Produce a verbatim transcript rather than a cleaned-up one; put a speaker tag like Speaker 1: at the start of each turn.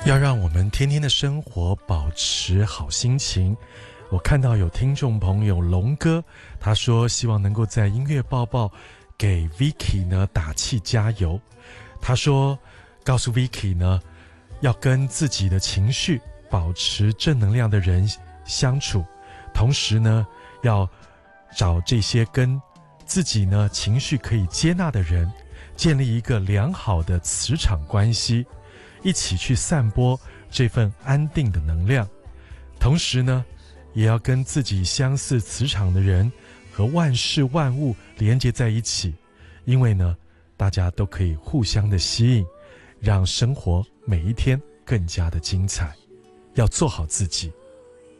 Speaker 1: 要让我们天天的生活保持好心情。我看到有听众朋友龙哥，他说希望能够在音乐报报给 Vicky 呢打气加油。他说告诉 Vicky 呢，要跟自己的情绪保持正能量的人相处，同时呢要找这些跟自己呢情绪可以接纳的人，建立一个良好的磁场关系，一起去散播这份安定的能量。同时呢也要跟自己相似磁场的人和万事万物连接在一起，因为呢大家都可以互相的吸引，让生活每一天更加的精彩。要做好自己，